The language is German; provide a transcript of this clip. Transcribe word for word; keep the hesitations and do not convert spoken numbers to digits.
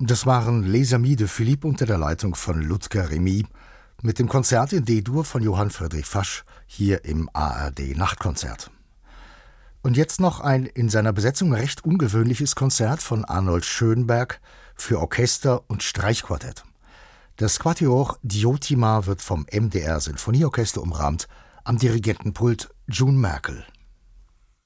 Das waren Les Amis de Philippe unter der Leitung von Ludger Remy mit dem Konzert in D-Dur von Johann Friedrich Fasch hier im A R D-Nachtkonzert. Und jetzt noch ein in seiner Besetzung recht ungewöhnliches Konzert von Arnold Schönberg für Orchester und Streichquartett. Das Quatuor Diotima wird vom M D R Sinfonieorchester umrahmt, am Dirigentenpult June Merkel.